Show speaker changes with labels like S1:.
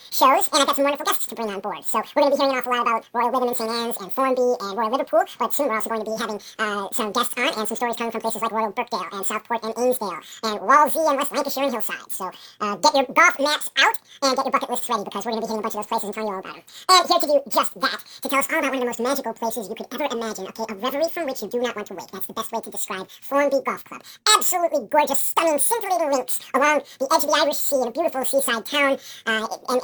S1: shows, and I've got some wonderful guests to bring on board. So we're going to be hearing an awful lot about Royal Lytham and St. Anne's and Formby and Royal Liverpool, but soon we're also going to be having some guests on and some stories coming from places like Royal Birkdale and Southport and Amesdale and Walsey and West Lancashire and Hillside. So get your golf maps out and get your bucket lists ready because we're going to be hitting a bunch of those places and telling you all about them. And here to do just that, to tell us all about one of the most magical places you could ever imagine, okay, a reverie from which you do not want to wake. That's the best way to describe Formby Golf Club. Absolutely gorgeous, stunning, scintillating links along the edge of the Irish Sea in a beautiful seaside town, and